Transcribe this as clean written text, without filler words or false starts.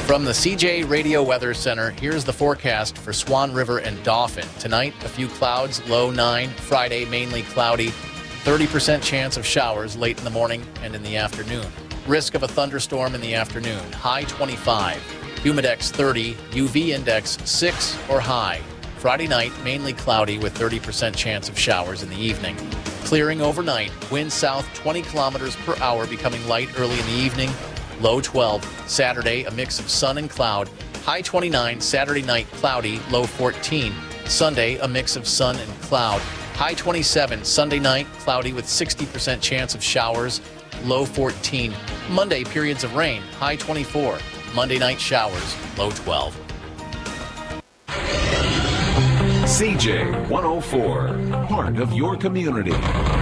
From the CJ Radio Weather Center, here's the forecast for Swan River and Dauphin. Tonight, a few clouds, low 9. Friday, mainly cloudy. 30% chance of showers late in the morning and in the afternoon. Risk of a thunderstorm in the afternoon. High 25. Humidex 30. UV index 6 or high. Friday night, mainly cloudy with 30% chance of showers in the evening. Clearing overnight. Wind south 20 kilometers per hour, becoming light early in the evening. Low 12. Saturday, a mix of sun and cloud. High 29. Saturday night, cloudy. Low 14. Sunday, a mix of sun and cloud. High 27. Sunday night, cloudy with 60% chance of showers. Low 14. Monday, periods of rain. High 24. Monday night showers. Low 12. CJ 104, part of your community.